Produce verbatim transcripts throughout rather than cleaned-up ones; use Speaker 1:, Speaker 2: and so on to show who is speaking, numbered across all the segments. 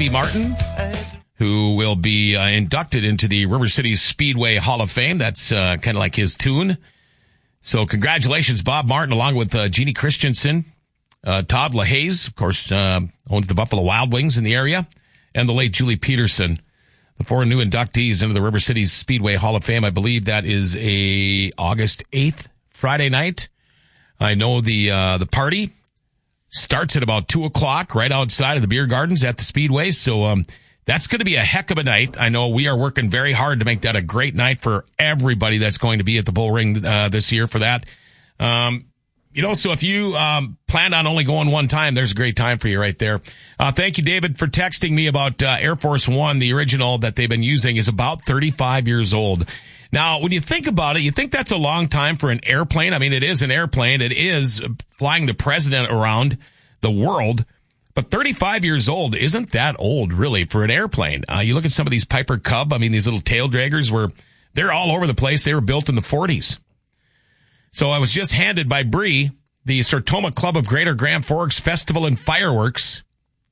Speaker 1: Bobby Martin, who will be uh, inducted into the River City Speedway Hall of Fame. That's uh, kind of like his tune. So congratulations, Bob Martin, along with uh, Jeannie Christensen, uh, Todd LaHaze, of course, uh, owns the Buffalo Wild Wings in the area, and the late Julie Peterson. The four new inductees into the River City Speedway Hall of Fame. I believe that is a August eighth, Friday night. I know the uh, the party starts at about two o'clock right outside of the beer gardens at the Speedway. So um, that's going to be a heck of a night. I know we are working very hard to make that a great night for everybody that's going to be at the Bull Ring uh, this year for that. Um, you know, so if you um, planned on only going one time, there's a great time for you right there. Uh, thank you, David, for texting me about uh, Air Force One. The original that they've been using is about thirty-five years old. Now, when you think about it, you think that's a long time for an airplane. I mean, it is an airplane. It is flying the president around the world. But thirty-five years old isn't that old, really, for an airplane. Uh, you look at some of these Piper Cub. I mean, these little tail draggers were, they're all over the place. They were built in the forties. So I was just handed by Bree the Sertoma Club of Greater Grand Forks Festival and Fireworks.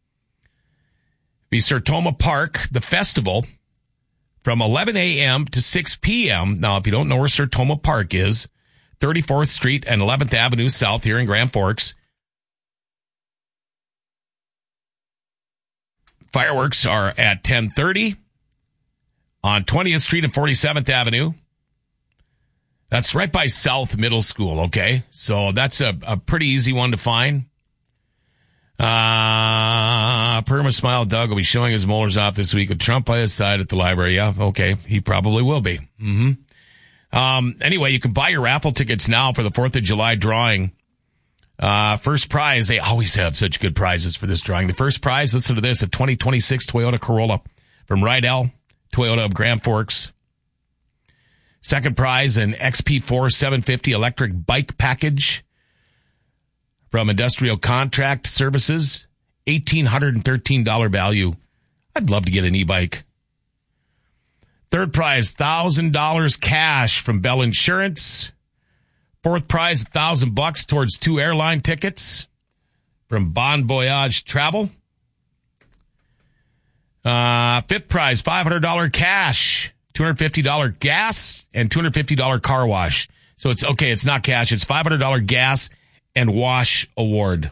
Speaker 1: The Sertoma Park, the festival, from eleven a.m. to six p.m. Now, if you don't know where Sertoma Park is, thirty-fourth Street and eleventh Avenue South here in Grand Forks. Fireworks are at ten thirty on twentieth Street and forty-seventh Avenue. That's right by South Middle School, okay? So that's a, a pretty easy one to find. Uh, Perma Smile Doug will be showing his molars off this week with Trump by his side at the library. Yeah, okay. He probably will be. Mm-hmm. Um, anyway, you can buy your raffle tickets now for the fourth of July drawing. Uh, first prize, they always have such good prizes for this drawing. The first prize, listen to this, a twenty twenty-six Toyota Corolla from Rydell, Toyota of Grand Forks. Second prize, an X P four seven fifty electric bike package from Industrial Contract Services, one thousand eight hundred thirteen dollars value. I'd love to get an e-bike. Third prize, one thousand dollars cash from Bell Insurance. Fourth prize, one thousand bucks towards two airline tickets from Bon Voyage Travel. Uh, fifth prize, five hundred dollars cash, two hundred fifty dollars gas, and two hundred fifty dollars car wash. So it's, okay, it's not cash, it's five hundred dollars gas and wash award.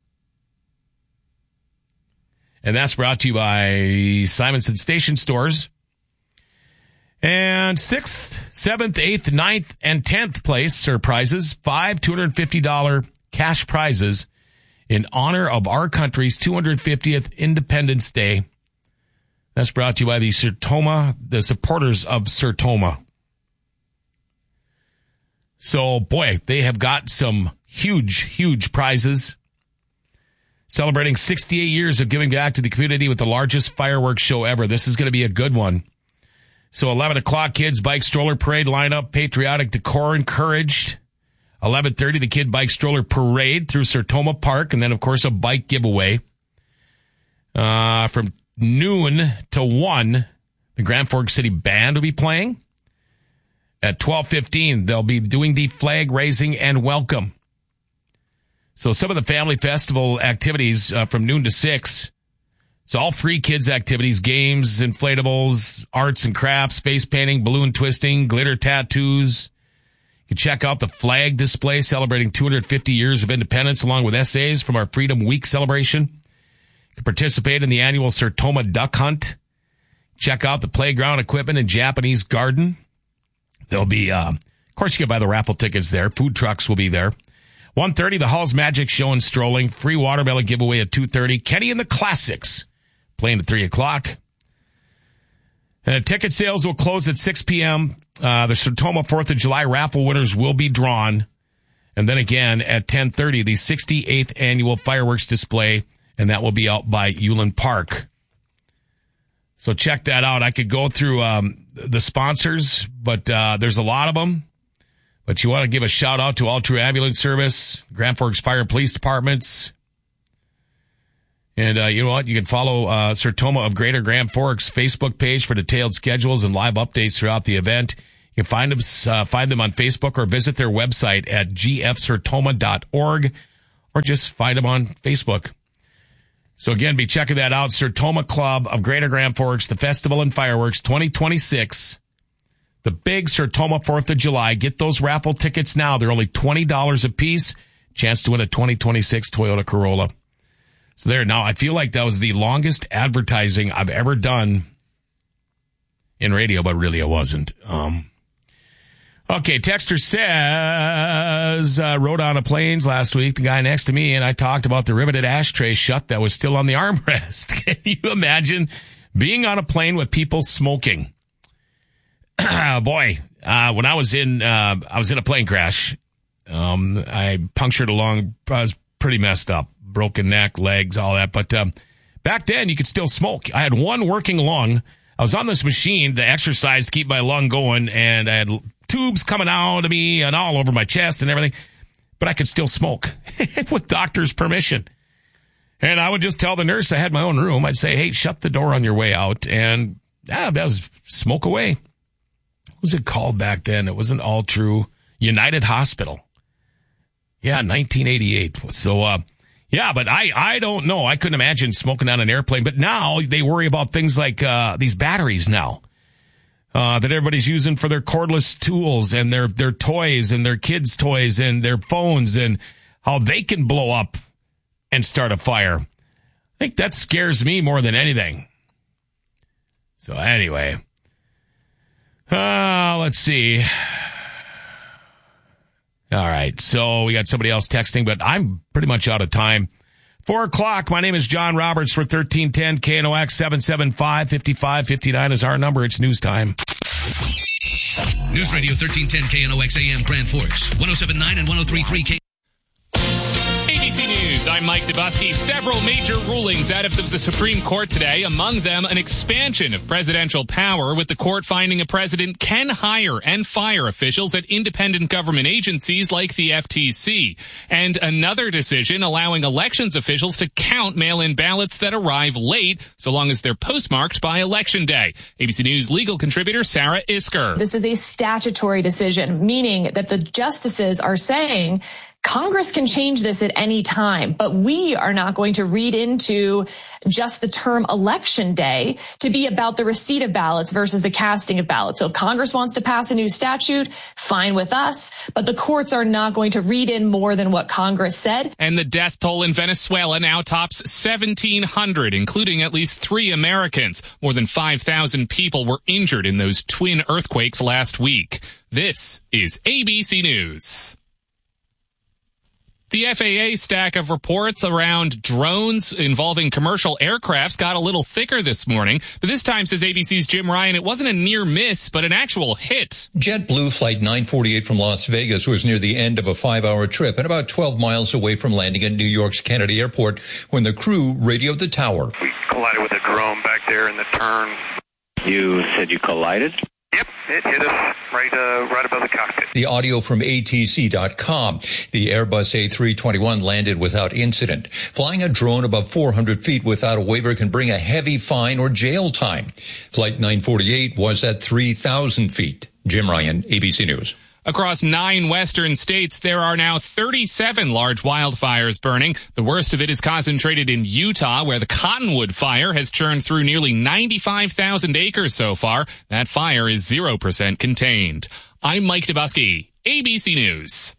Speaker 1: And that's brought to you by Simonson Station Stores. And sixth, seventh, eighth, ninth, and tenth place are prizes. Five two hundred fifty dollars cash prizes in honor of our country's two hundred fiftieth Independence Day. That's brought to you by the Sertoma, the supporters of Sertoma. So, boy, they have got some huge, huge prizes. Celebrating sixty-eight years of giving back to the community with the largest fireworks show ever. This is going to be a good one. So eleven o'clock, kids bike stroller parade lineup, patriotic decor encouraged. eleven thirty, the kid bike stroller parade through Sertoma Park, and then, of course, a bike giveaway. Uh, from noon to one, the Grand Forks City Band will be playing. At twelve fifteen, they'll be doing the flag raising and welcome. So some of the family festival activities uh, from noon to six. It's all free kids activities, games, inflatables, arts and crafts, face painting, balloon twisting, glitter tattoos. You can check out the flag display celebrating two hundred fifty years of independence along with essays from our Freedom Week celebration. You can participate in the annual Sertoma Duck Hunt. Check out the playground equipment and Japanese garden. There'll be, uh, of course, you can buy the raffle tickets there. Food trucks will be there. one thirty, the Hall's Magic Show and Strolling. Free watermelon giveaway at two thirty. Kenny and the Classics playing at three o'clock. And ticket sales will close at six p.m. Uh, the Sertoma fourth of July raffle winners will be drawn. And then again at ten thirty, the sixty-eighth annual fireworks display, and that will be out by Ulen Park. So check that out. I could go through um, the sponsors, but uh, there's a lot of them. But you want to give a shout out to All True Ambulance Service, Grand Forks Fire and Police Departments. And uh, you know what? You can follow uh, Sertoma of Greater Grand Forks Facebook page for detailed schedules and live updates throughout the event. You can find them, uh, find them on Facebook or visit their website at g f sertoma dot org or just find them on Facebook. So again, be checking that out. Sertoma Club of Greater Grand Forks, the Festival and Fireworks twenty twenty-six. The big Sertoma fourth of July. Get those raffle tickets now. They're only twenty dollars a piece. Chance to win a twenty twenty-six Toyota Corolla. So there. Now, I feel like that was the longest advertising I've ever done in radio, but really it wasn't. Um, okay, Texter says, uh, rode on a planes last week, the guy next to me, and I talked about the riveted ashtray shut that was still on the armrest. Can you imagine being on a plane with people smoking? Boy, uh, when I was in, uh, I was in a plane crash. Um, I punctured a lung. I was pretty messed up, broken neck, legs, all that. But, um, back then you could still smoke. I had one working lung. I was on this machine to exercise to keep my lung going, and I had tubes coming out of me and all over my chest and everything. But I could still smoke with doctor's permission. And I would just tell the nurse I had my own room. I'd say, hey, shut the door on your way out. And ah, that was smoke away. What was it called back then? It wasn't All True. United Hospital. Yeah, nineteen eighty-eight. So, uh, yeah, but I, I don't know. I couldn't imagine smoking on an airplane. But now they worry about things like uh, these batteries now uh, that everybody's using for their cordless tools and their, their toys and their kids' toys and their phones and how they can blow up and start a fire. I think that scares me more than anything. So anyway, uh, let's see. All right, so we got somebody else texting, but I'm pretty much out of time. Four o'clock, my name is John Roberts for thirteen ten K N O X. Seven seven five, five five five nine is our number. It's news time.
Speaker 2: News Radio thirteen ten K N O X A M Grand Forks, one oh seven point nine and one oh three point three K.
Speaker 3: A B C News, I'm Mike Dubusky. Several major rulings out of the Supreme Court today, among them an expansion of presidential power, with the court finding a president can hire and fire officials at independent government agencies like the F T C. And another decision allowing elections officials to count mail-in ballots that arrive late, so long as they're postmarked by Election Day. A B C News legal contributor Sarah Isker.
Speaker 4: This is a statutory decision, meaning that the justices are saying Congress can change this at any time, but we are not going to read into just the term Election Day to be about the receipt of ballots versus the casting of ballots. So if Congress wants to pass a new statute, fine with us, but the courts are not going to read in more than what Congress said.
Speaker 3: And the death toll in Venezuela now tops seventeen hundred, including at least three Americans. More than five thousand people were injured in those twin earthquakes last week. This is A B C News. The F A A stack of reports around drones involving commercial aircrafts got a little thicker this morning. But this time, says A B C's Jim Ryan, it wasn't a near miss, but an actual hit.
Speaker 5: JetBlue Flight nine forty-eight from Las Vegas was near the end of a five-hour trip and about twelve miles away from landing at New York's Kennedy Airport when the crew radioed the tower.
Speaker 6: We collided with a drone back there in the turn.
Speaker 7: You said you collided?
Speaker 6: Yep, it hit us right uh, right above the cockpit.
Speaker 5: The audio from A T C dot com. The Airbus A three twenty-one landed without incident. Flying a drone above four hundred feet without a waiver can bring a heavy fine or jail time. Flight nine forty-eight was at three thousand feet. Jim Ryan, A B C News.
Speaker 3: Across nine western states, there are now thirty-seven large wildfires burning. The worst of it is concentrated in Utah, where the Cottonwood fire has churned through nearly ninety-five thousand acres so far. That fire is zero percent contained. I'm Mike Dubusky, A B C News.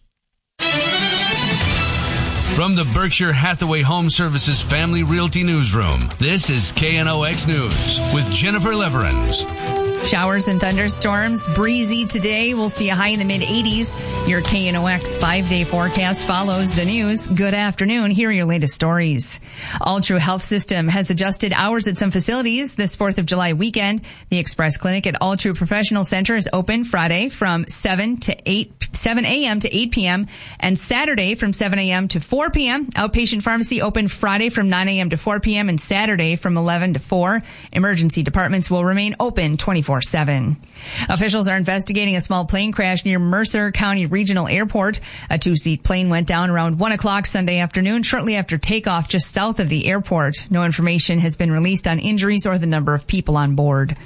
Speaker 2: From the Berkshire Hathaway Home Services Family Realty Newsroom, this is K N O X News with Jennifer Leverins.
Speaker 8: Showers and thunderstorms, breezy today. We'll see a high in the mid eighties. Your K N O X five-day forecast follows the news. Good afternoon. Here are your latest stories. All True Health System has adjusted hours at some facilities this fourth of July weekend. The Express Clinic at All True Professional Center is open Friday from seven to eight, seven a.m. to eight p.m. and Saturday from seven a.m. to four p.m. Outpatient pharmacy open Friday from nine a.m. to four p.m. and Saturday from eleven to four. Emergency departments will remain open twenty-four seven. Officials are investigating a small plane crash near Mercer County Regional Airport. A two-seat plane went down around one o'clock Sunday afternoon, shortly after takeoff just south of the airport. No information has been released on injuries or the number of people on board.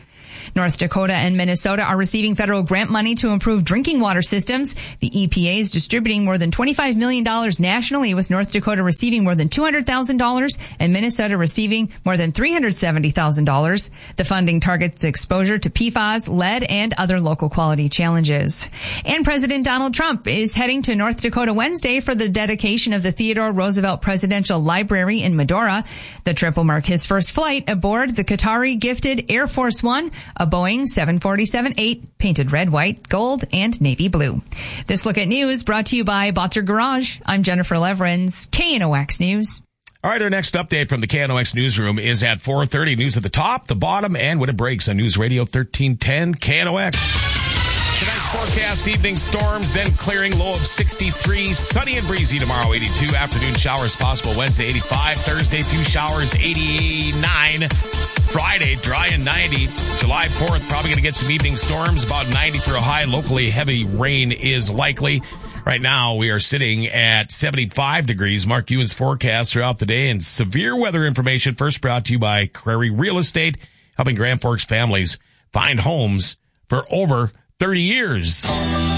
Speaker 8: North Dakota and Minnesota are receiving federal grant money to improve drinking water systems. The E P A is distributing more than twenty-five million dollars nationally, with North Dakota receiving more than two hundred thousand dollars and Minnesota receiving more than three hundred seventy thousand dollars. The funding targets exposure to P FAS, lead, and other local quality challenges. And President Donald Trump is heading to North Dakota Wednesday for the dedication of the Theodore Roosevelt Presidential Library in Medora. The trip will mark his first flight aboard the Qatari-gifted Air Force One, a Boeing seven forty-seven eight, painted red, white, gold, and navy blue. This Look at News brought to you by Botzer Garage. I'm Jennifer Leverins, K N O X News.
Speaker 1: All right, our next update from the K N O X newsroom is at four thirty. News at the top, the bottom, and when it breaks on News Radio thirteen ten K N O X. Tonight's forecast, evening storms, then clearing, low of sixty-three. Sunny and breezy tomorrow, eighty-two. Afternoon showers possible Wednesday, eighty-five. Thursday, few showers, eighty-nine. Friday, dry and ninety. July fourth, probably going to get some evening storms, about ninety for a high. Locally, heavy rain is likely. Right now, we are sitting at seventy-five degrees. Mark Ewan's forecast throughout the day, and severe weather information first brought to you by Crary Real Estate, helping Grand Forks families find homes for over thirty years.